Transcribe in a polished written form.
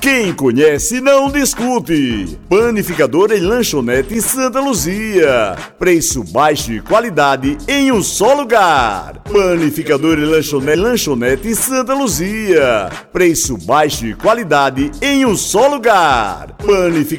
Quem conhece não discute. Panificadora e lanchonete Santa Luzia. Preço baixo e qualidade em um só lugar. Panificadora e lanchonete Santa Luzia. Preço baixo e qualidade em um só lugar.